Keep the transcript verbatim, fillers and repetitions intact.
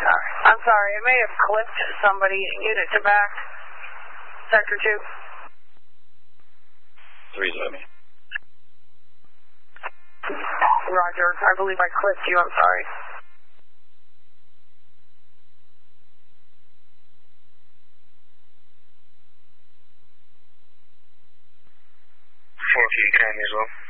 I'm sorry, I may have clipped somebody. Unit to back. Sector two. Three's with me. Roger. I believe I clipped you. I'm sorry. four feet, can as well.